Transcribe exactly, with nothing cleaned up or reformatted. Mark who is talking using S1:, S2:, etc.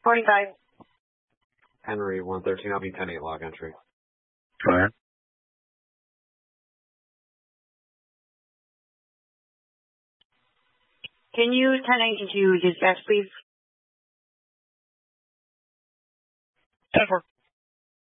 S1: forty-five.
S2: Henry, one thirteen. I'll be ten eight log entry.
S3: Go ahead.
S1: Can you ten eighty-two dispatch, please?
S3: ten four.